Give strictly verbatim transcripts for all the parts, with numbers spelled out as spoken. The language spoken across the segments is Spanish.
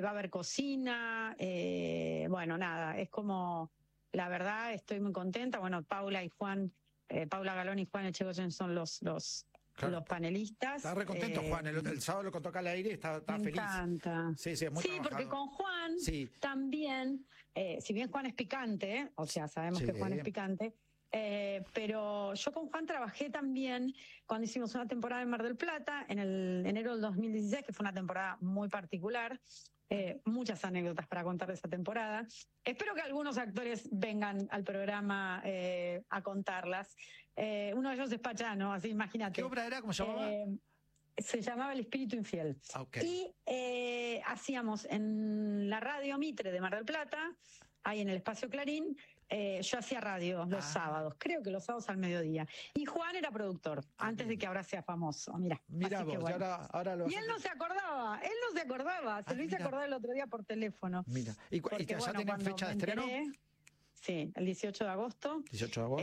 va a haber cocina, eh, bueno, nada, es como, la verdad, estoy muy contenta. Bueno, Paula y Juan, eh, Paula Galón y Juan Echegoyen son los, los, Claro. los panelistas. Está re contento, eh, Juan. El, el sábado lo contó acá al aire y está, está me feliz. encanta. Sí, sí, es muy Sí, trabajado. porque con Juan sí. también, eh, si bien Juan es picante, o sea, sabemos Sí. que Juan es picante, eh, pero yo con Juan trabajé también cuando hicimos una temporada en Mar del Plata, en el enero del dos mil dieciséis, que fue una temporada muy particular. Eh, muchas anécdotas para contar de esa temporada. Espero que algunos actores vengan al programa eh, a contarlas. Eh, uno de ellos es Pachano, así imagínate. ¿Qué obra era? ¿Cómo se llamaba? Eh, se llamaba El Espíritu Infiel. Okay. Y eh, hacíamos en la radio Mitre de Mar del Plata, ahí en el Espacio Clarín, eh, yo hacía radio los ah. sábados, creo que los sábados al mediodía. Y Juan era productor, ah, antes bien. de que ahora sea famoso. Mira, Mira vos, bueno. y, ahora, ahora lo y él no se acordaba, él no se acordaba, se ah, lo hice mira. acordar el otro día por teléfono. Mira, ¿y, porque, y ya bueno, tienen fecha de estreno? Enteré, sí, el dieciocho de agosto. dieciocho de agosto.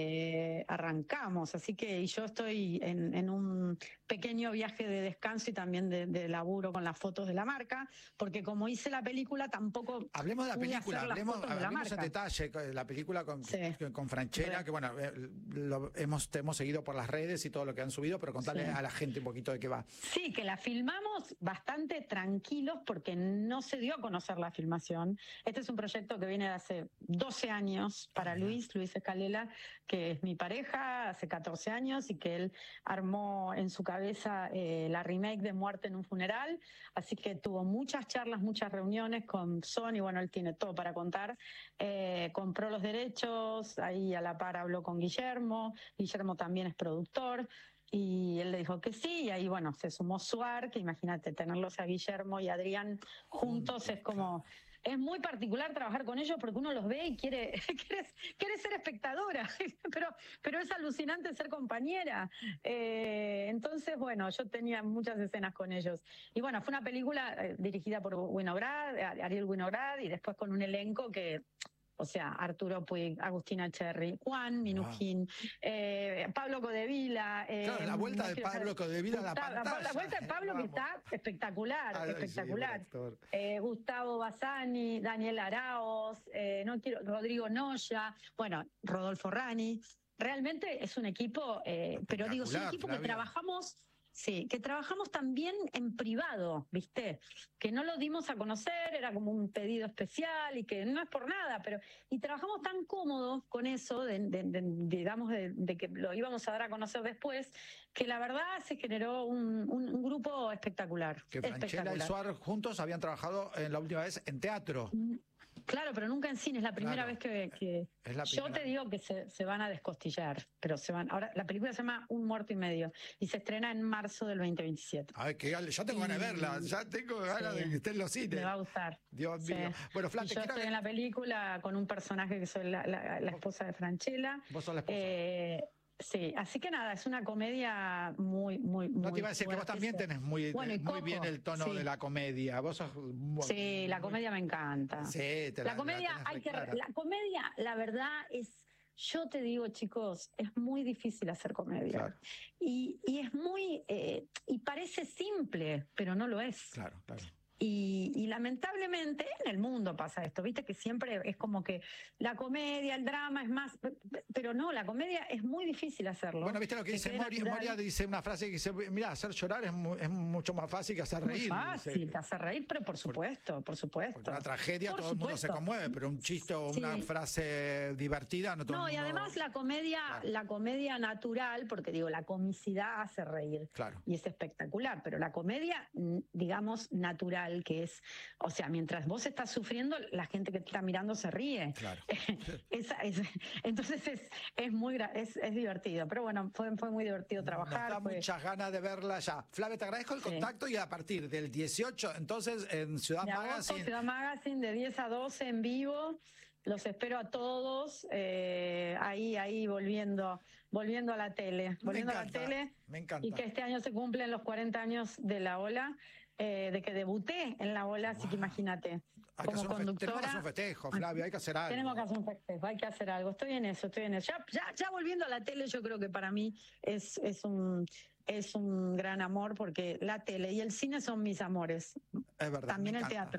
Eh, arrancamos, así que yo estoy en, en un pequeño viaje de descanso y también de, de laburo con las fotos de la marca, porque como hice la película tampoco. Hablemos de la película, hablemos, de hablemos en detalle, la película con, sí. con Franchella, sí. que bueno, lo hemos, te hemos seguido por las redes y todo lo que han subido, pero contarle sí. a la gente un poquito de qué va. Sí, que la filmamos bastante tranquilos porque no se dio a conocer la filmación. Este es un proyecto que viene de hace doce años para Luis, Luis Escalela, que es mi pareja hace catorce años y que él armó en su cabeza eh, la remake de Muerte en un funeral, así que tuvo muchas charlas, muchas reuniones con Sony, bueno, él tiene todo para contar, eh, compró los derechos, ahí a la par habló con Guillermo, Guillermo también es productor, y él le dijo que sí, y ahí, bueno, se sumó Suar, que imagínate, tenerlos a Guillermo y Adrián juntos es como... Es muy particular trabajar con ellos porque uno los ve y quiere, quiere, quiere ser espectadora, pero, pero es alucinante ser compañera. Eh, entonces, bueno, yo tenía muchas escenas con ellos. Y bueno, fue una película eh, dirigida por Winograd, Ariel Winograd, y después con un elenco que... O sea, Arturo Puig, Agustina Cherry, Juan Minujín, wow. eh, Pablo Codevila. Eh, claro, la vuelta de Pablo Codevila a la pantalla. La vuelta de Pablo que está espectacular, Ay, espectacular. Sí, eh, Gustavo Bassani, Daniel Araoz, eh, no quiero, Rodrigo Noya, bueno, Rodolfo Rani. Realmente es un equipo, eh, pero digo, es un equipo Flavia. que trabajamos... Sí, que trabajamos también en privado, ¿viste? Que no lo dimos a conocer, era como un pedido especial y que no es por nada, pero... Y trabajamos tan cómodos con eso, de, de, de, digamos, de, de que lo íbamos a dar a conocer después, que la verdad se generó un, un, un grupo espectacular. Que Franchella y Suar juntos habían trabajado en la última vez en teatro. Claro, pero nunca en cine, es la primera claro. vez que, que... Es la yo te digo que se, se van a descostillar, pero se van. Ahora, la película se llama Un muerto y medio y se estrena en marzo del veinte veintisiete. Ay, que ya tengo ganas de verla, ya tengo ganas sí, de que esté en los cines. Me va a gustar. Dios sí. mío. Bueno, Flan, yo estoy ver... en la película con un personaje que soy la, la, la esposa de Franchella. Vos sos la esposa. Eh, Sí, así que nada, es una comedia muy, muy, muy. No te iba a decir que vos también tenés muy, bueno, muy Coco, bien el tono sí. de la comedia. Vos sos. Muy, sí, la comedia me encanta. Sí, te la, la comedia la hay que. La comedia, la verdad es. Yo te digo, chicos, es muy difícil hacer comedia. Claro. Y, y es muy. Eh, y parece simple, pero no lo es. Claro, claro. Y, y lamentablemente en el mundo pasa esto, viste que siempre es como que la comedia, el drama es más, pero no, la comedia es muy difícil hacerlo. Bueno, viste lo que dice Moria, Moria dice una frase que dice, mira, hacer llorar es, mu es mucho más fácil que hacer reír. Muy fácil, que hacer reír, pero por supuesto, por, por supuesto. Porque una tragedia por todo supuesto. el mundo se conmueve, pero un chiste o una sí. frase divertida no todo No, el mundo... y además la comedia, claro. la comedia natural, porque digo, la comicidad hace reír. Claro. Y es espectacular, pero la comedia, digamos, natural, que es... O sea, mientras vos estás sufriendo, la gente que te está mirando se ríe. Claro. Esa, es, entonces es, es muy es, es divertido. Pero bueno, fue, fue muy divertido trabajar. Nos da fue... muchas ganas de verla ya. Flavia, te agradezco el contacto sí. y a partir del dieciocho, entonces, en Ciudad de Magazine. Agosto, Ciudad Magazine, de diez a doce en vivo. Los espero a todos eh, ahí, ahí volviendo, volviendo a la tele. Volviendo encanta, a la tele. Me encanta. Y que este año se cumplen los cuarenta años de La Ola. Eh, de que debuté en La Ola, wow. Así que imagínate, como conductora... Tenemos que hacer un festejo, Flavia, hay que hacer algo. Tenemos que hacer un festejo, hay que hacer algo. Estoy en eso, estoy en eso. Ya, ya, ya volviendo a la tele, yo creo que para mí es, es, un, es un gran amor, porque la tele y el cine son mis amores. Es verdad. También el teatro.